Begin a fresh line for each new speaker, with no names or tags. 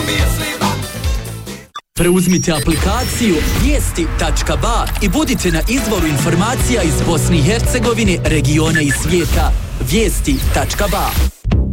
Preuzmite aplikaciju Vijesti.ba i budite na izvoru informacija iz Bosne i Hercegovine, regiona i svijeta. Vijesti.ba